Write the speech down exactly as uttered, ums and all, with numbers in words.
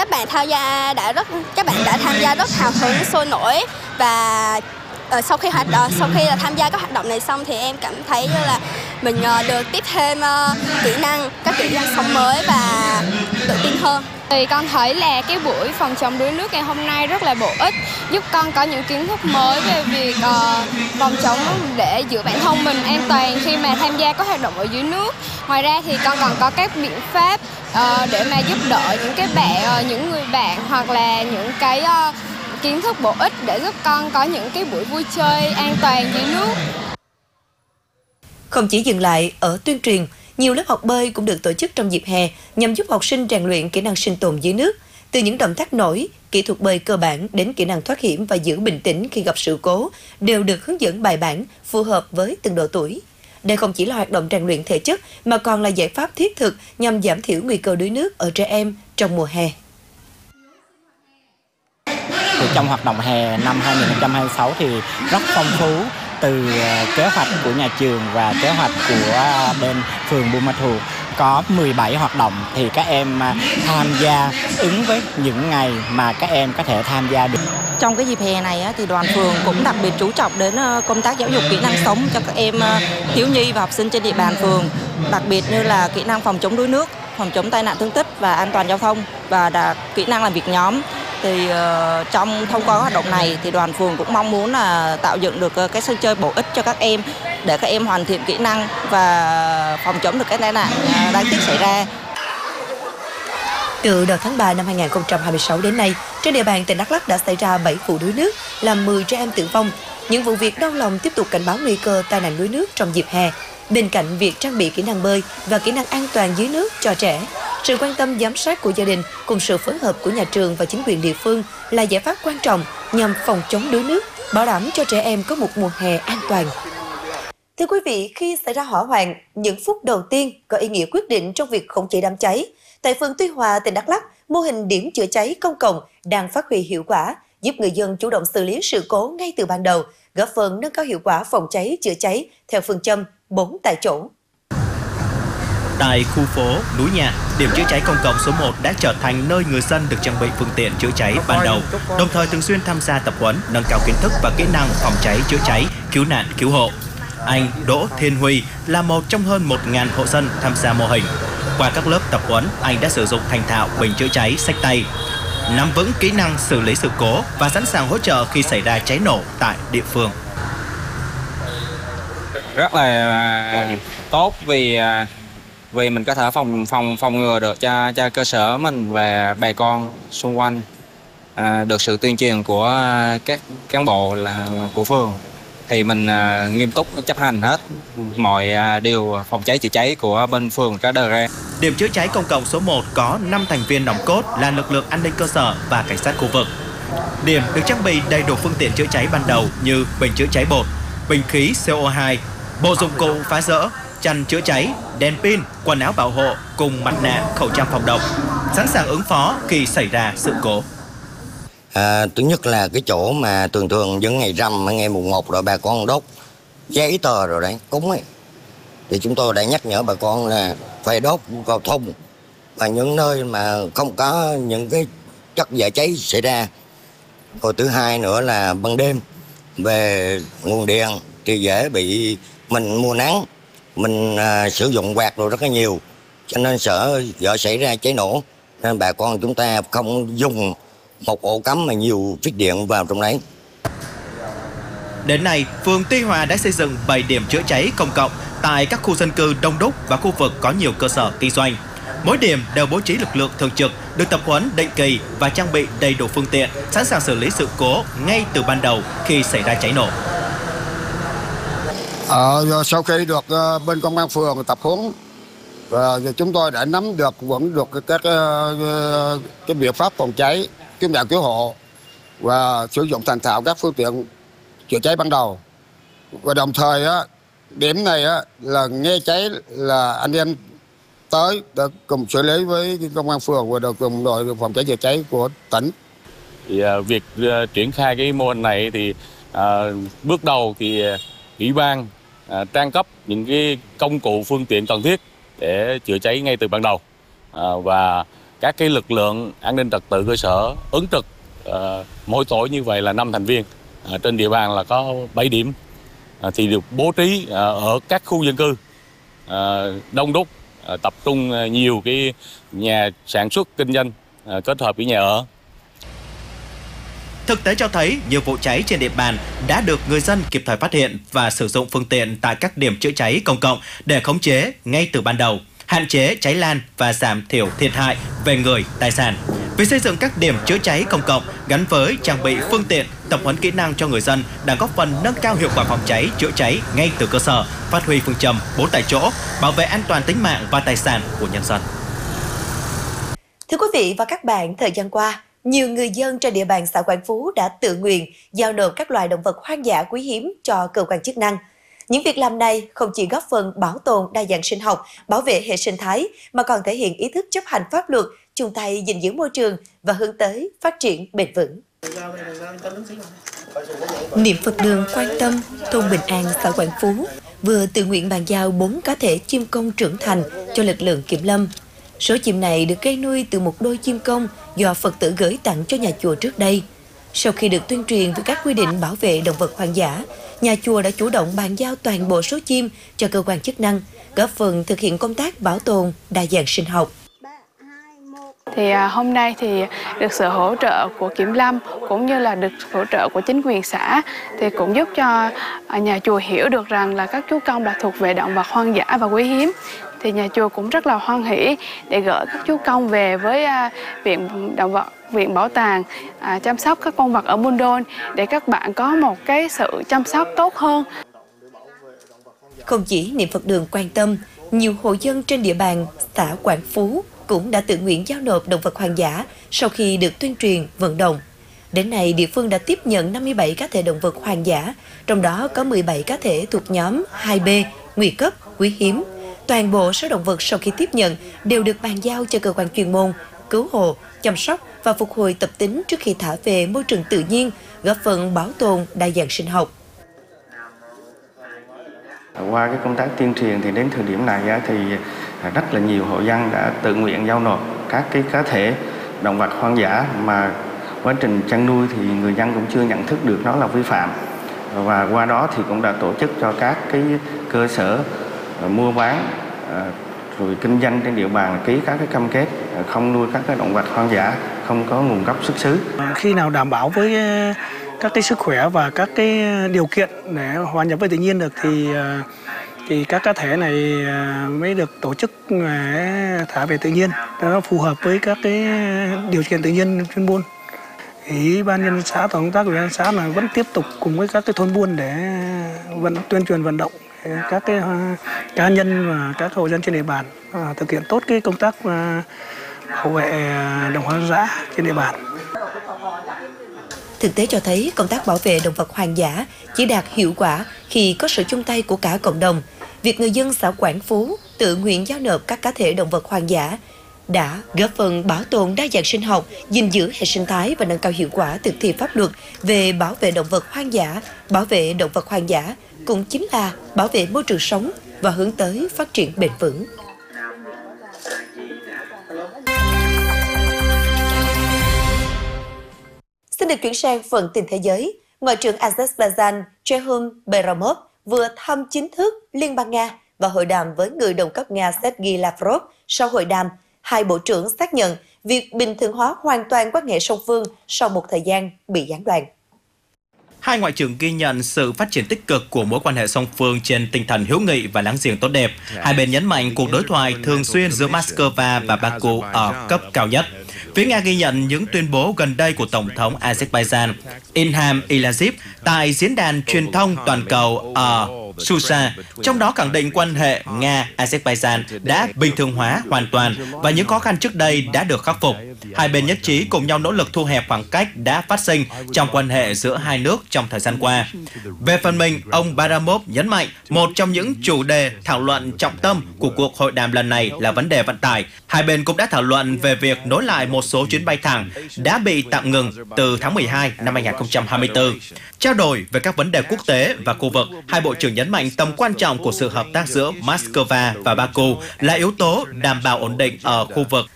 các bạn tham gia đã rất các bạn đã tham gia rất hào hứng, sôi nổi và uh, sau khi hoạt động sau khi là tham gia các hoạt động này xong thì em cảm thấy như là mình uh, được tiếp thêm uh, kỹ năng, các kỹ năng sống mới và tự tin hơn. Thì con thấy là cái buổi phòng chống đuối nước ngày hôm nay rất là bổ ích, giúp con có những kiến thức mới về việc uh, phòng chống để giữ bản thân mình an toàn khi mà tham gia các hoạt động ở dưới nước. Ngoài ra thì con còn có các biện pháp uh, để mà giúp đỡ những cái bạn, uh, những người bạn hoặc là những cái uh, kiến thức bổ ích để giúp con có những cái buổi vui chơi an toàn dưới nước. Không chỉ dừng lại ở tuyên truyền, nhiều lớp học bơi cũng được tổ chức trong dịp hè nhằm giúp học sinh rèn luyện kỹ năng sinh tồn dưới nước. Từ những động tác nổi, kỹ thuật bơi cơ bản đến kỹ năng thoát hiểm và giữ bình tĩnh khi gặp sự cố đều được hướng dẫn bài bản, phù hợp với từng độ tuổi. Đây không chỉ là hoạt động rèn luyện thể chất mà còn là giải pháp thiết thực nhằm giảm thiểu nguy cơ đuối nước ở trẻ em trong mùa hè. Thì trong hoạt động hè năm hai nghìn không trăm hai mươi sáu thì rất phong phú, từ kế hoạch của nhà trường và kế hoạch của bên phường Buôn Ma Thuột có mười bảy hoạt động thì các em tham gia ứng với những ngày mà các em có thể tham gia được. Trong cái dịp hè này thì đoàn phường cũng đặc biệt chú trọng đến công tác giáo dục kỹ năng sống cho các em thiếu nhi và học sinh trên địa bàn phường, đặc biệt như là kỹ năng phòng chống đuối nước, phòng chống tai nạn thương tích và an toàn giao thông và đạt kỹ năng làm việc nhóm. Thì uh, trong thông qua hoạt động này thì đoàn phường cũng mong muốn là tạo dựng được uh, cái sân chơi bổ ích cho các em để các em hoàn thiện kỹ năng và phòng chống được cái tai nạn uh, đáng tiếc xảy ra. Từ đầu tháng ba năm hai nghìn không trăm hai mươi sáu đến nay, trên địa bàn tỉnh Đắk Lắk đã xảy ra bảy vụ đuối nước, làm mười trẻ em tử vong. Những vụ việc đau lòng tiếp tục cảnh báo nguy cơ tai nạn đuối nước trong dịp hè. Bên cạnh việc trang bị kỹ năng bơi và kỹ năng an toàn dưới nước cho trẻ, sự quan tâm giám sát của gia đình cùng sự phối hợp của nhà trường và chính quyền địa phương là giải pháp quan trọng nhằm phòng chống đuối nước, bảo đảm cho trẻ em có một mùa hè an toàn. Thưa quý vị, khi xảy ra hỏa hoạn, những phút đầu tiên có ý nghĩa quyết định trong việc khống chế đám cháy. Tại phường Tuy Hòa, tỉnh Đắk Lắk, mô hình điểm chữa cháy công cộng đang phát huy hiệu quả, giúp người dân chủ động xử lý sự cố ngay từ ban đầu, góp phần nâng cao hiệu quả phòng cháy chữa cháy theo phương châm bốn tại chỗ. Tại khu phố Núi Nhà, điểm chữa cháy công cộng số một đã trở thành nơi người dân được trang bị phương tiện chữa cháy ban đầu, đồng thời thường xuyên tham gia tập huấn, nâng cao kiến thức và kỹ năng phòng cháy chữa cháy, cứu nạn cứu hộ. Anh Đỗ Thiên Huy là một trong hơn một nghìn hộ dân tham gia mô hình. Qua các lớp tập huấn, anh đã sử dụng thành thạo bình chữa cháy xách tay, nắm vững kỹ năng xử lý sự cố và sẵn sàng hỗ trợ khi xảy ra cháy nổ tại địa phương. Rất là tốt vì vì mình có thể phòng phòng phòng ngừa được cho cho cơ sở mình và bà con xung quanh, à, được sự tuyên truyền của các cán bộ là của phường thì mình à, nghiêm túc chấp hành hết mọi à, điều phòng cháy chữa cháy của bên phường có đề ra. Điểm chữa cháy công cộng số một có năm thành viên nòng cốt là lực lượng an ninh cơ sở và cảnh sát khu vực. Điểm được trang bị đầy đủ phương tiện chữa cháy ban đầu như bình chữa cháy bột, bình khí xê o hai, bộ dụng cụ phá rỡ, chăn chữa cháy, đèn pin, quần áo bảo hộ cùng mặt nạ, khẩu trang phòng độc, sẵn sàng ứng phó khi xảy ra sự cố. À, thứ nhất là cái chỗ mà thường thường những ngày rằm, ngày mùng một rồi bà con đốt giấy tờ rồi đấy, cúng ấy. Thì chúng tôi đã nhắc nhở bà con là phải đốt vào thùng và những nơi mà không có những cái chất dễ cháy xảy ra. Rồi thứ hai nữa là ban đêm về nguồn điện thì dễ bị mình mùa nắng, mình à, sử dụng quạt rồi rất là nhiều, cho nên sợ vợ xảy ra cháy nổ, nên bà con chúng ta không dùng một ổ cắm mà nhiều phích điện vào trong đấy. Đến nay, phường Tuy Hòa đã xây dựng bảy điểm chữa cháy công cộng tại các khu dân cư đông đúc và khu vực có nhiều cơ sở kinh doanh. Mỗi điểm đều bố trí lực lượng thường trực, được tập huấn định kỳ và trang bị đầy đủ phương tiện, sẵn sàng xử lý sự cố ngay từ ban đầu khi xảy ra cháy nổ. Ờ, sau khi được uh, bên công an phường tập huấn và chúng tôi đã nắm được vẫn được các uh, cái biện pháp phòng cháy, cứu nạn cứu hộ và sử dụng thành thạo các phương tiện chữa cháy ban đầu. Và đồng thời á, điểm này á, là nghe cháy là anh em tới để cùng xử lý với công an phường và được cùng đội phòng cháy chữa cháy của tỉnh. Thì, uh, việc uh, triển khai cái mô hình này thì uh, bước đầu thì uh, ủy ban À, trang cấp những cái công cụ phương tiện cần thiết để chữa cháy ngay từ ban đầu, à, và các cái lực lượng an ninh trật tự cơ sở ứng trực uh, mỗi tổ như vậy là năm thành viên. Uh, trên địa bàn là có bảy điểm uh, thì được bố trí uh, ở các khu dân cư uh, đông đúc, uh, tập trung nhiều cái nhà sản xuất kinh doanh uh, kết hợp với nhà ở. Thực tế cho thấy nhiều vụ cháy trên địa bàn đã được người dân kịp thời phát hiện và sử dụng phương tiện tại các điểm chữa cháy công cộng để khống chế ngay từ ban đầu, hạn chế cháy lan và giảm thiểu thiệt hại về người, tài sản. Việc xây dựng các điểm chữa cháy công cộng gắn với trang bị phương tiện, tập huấn kỹ năng cho người dân đang góp phần nâng cao hiệu quả phòng cháy, chữa cháy ngay từ cơ sở, phát huy phương châm bốn tại chỗ, bảo vệ an toàn tính mạng và tài sản của nhân dân. Thưa quý vị và các bạn, thời gian qua, nhiều người dân trên địa bàn xã Quảng Phú đã tự nguyện giao nộp các loài động vật hoang dã quý hiếm cho cơ quan chức năng. Những việc làm này không chỉ góp phần bảo tồn đa dạng sinh học, bảo vệ hệ sinh thái, mà còn thể hiện ý thức chấp hành pháp luật, chung tay gìn giữ môi trường và hướng tới phát triển bền vững. Niệm Phật đường Quan Tâm, thôn Bình An, xã Quảng Phú vừa tự nguyện bàn giao bốn cá thể chim công trưởng thành cho lực lượng kiểm lâm. Số chim này được gây nuôi từ một đôi chim công do Phật tử gửi tặng cho nhà chùa trước đây. Sau khi được tuyên truyền về các quy định bảo vệ động vật hoang dã, nhà chùa đã chủ động bàn giao toàn bộ số chim cho cơ quan chức năng, góp phần thực hiện công tác bảo tồn đa dạng sinh học. Thì à, hôm nay thì được sự hỗ trợ của kiểm lâm cũng như là được hỗ trợ của chính quyền xã thì cũng giúp cho à, nhà chùa hiểu được rằng là các chú công là thuộc về động vật hoang dã và quý hiếm. Thì nhà chùa cũng rất là hoan hỷ để gửi các chú công về với à, viện động vật, viện bảo tàng à, chăm sóc các con vật ở Buôn Đôn để các bạn có một cái sự chăm sóc tốt hơn. Không chỉ Niệm Phật đường Quan Tâm, nhiều hộ dân trên địa bàn xã Quảng Phú cũng đã tự nguyện giao nộp động vật hoang dã sau khi được tuyên truyền, vận động. Đến nay, địa phương đã tiếp nhận năm mươi bảy cá thể động vật hoang dã, trong đó có mười bảy cá thể thuộc nhóm hai B, nguy cấp, quý hiếm. Toàn bộ số động vật sau khi tiếp nhận đều được bàn giao cho cơ quan chuyên môn, cứu hộ, chăm sóc và phục hồi tập tính trước khi thả về môi trường tự nhiên, góp phần bảo tồn đa dạng sinh học. Qua cái công tác tuyên truyền thì đến thời điểm này thì rất là nhiều hộ dân đã tự nguyện giao nộp các cái cá thể động vật hoang dã mà quá trình chăn nuôi thì người dân cũng chưa nhận thức được nó là vi phạm. Và qua đó thì cũng đã tổ chức cho các cái cơ sở mua bán rồi kinh doanh trên địa bàn ký các cái cam kết không nuôi các cái động vật hoang dã không có nguồn gốc xuất xứ. Khi nào đảm bảo với các cái sức khỏe và các cái điều kiện để hòa nhập với tự nhiên được thì thì các cá thể này mới được tổ chức thả về tự nhiên, nó phù hợp với các cái điều kiện tự nhiên chuyên môn. Ủy ban nhân xã, tổ công tác của ủy ban xã là vẫn tiếp tục cùng với các cái thôn buôn để vận tuyên truyền vận động các cái cá nhân và các hộ dân trên địa bàn thực hiện tốt cái công tác bảo vệ động vật hoang dã trên địa bàn. Thực tế cho thấy công tác bảo vệ động vật hoang dã chỉ đạt hiệu quả khi có sự chung tay của cả cộng đồng. Việc người dân xã Quảng Phú tự nguyện giao nộp các cá thể động vật hoang dã đã góp phần bảo tồn đa dạng sinh học, gìn giữ hệ sinh thái và nâng cao hiệu quả thực thi pháp luật về bảo vệ động vật hoang dã. Bảo vệ động vật hoang dã cũng chính là bảo vệ môi trường sống và hướng tới phát triển bền vững. Xin được chuyển sang phần tin thế giới. Ngoại trưởng Azerbaijan Jehun Bayramov vừa thăm chính thức Liên bang Nga và hội đàm với người đồng cấp Nga Sergei Lavrov. Sau hội đàm, hai bộ trưởng xác nhận việc bình thường hóa hoàn toàn quan hệ song phương sau một thời gian bị gián đoạn. Hai ngoại trưởng ghi nhận sự phát triển tích cực của mối quan hệ song phương trên tinh thần hữu nghị và láng giềng tốt đẹp. Hai bên nhấn mạnh cuộc đối thoại thường xuyên giữa Moscow và Baku ở cấp cao nhất. Phía Nga ghi nhận những tuyên bố gần đây của Tổng thống Azerbaijan Ilham Aliyev tại diễn đàn truyền thông toàn cầu ở Susa, trong đó khẳng định quan hệ Nga-Azerbaijan đã bình thường hóa hoàn toàn và những khó khăn trước đây đã được khắc phục. Hai bên nhất trí cùng nhau nỗ lực thu hẹp khoảng cách đã phát sinh trong quan hệ giữa hai nước trong thời gian qua. Về phần mình, ông Bayramov nhấn mạnh một trong những chủ đề thảo luận trọng tâm của cuộc hội đàm lần này là vấn đề vận tải. Hai bên cũng đã thảo luận về việc nối lại một số chuyến bay thẳng đã bị tạm ngừng từ tháng mười hai năm hai nghìn không trăm hai mươi tư. Trao đổi về các vấn đề quốc tế và khu vực, hai bộ trưởng nhấn mạnh tầm quan trọng của sự hợp tác giữa Moscow và Baku là yếu tố đảm bảo ổn định ở khu vực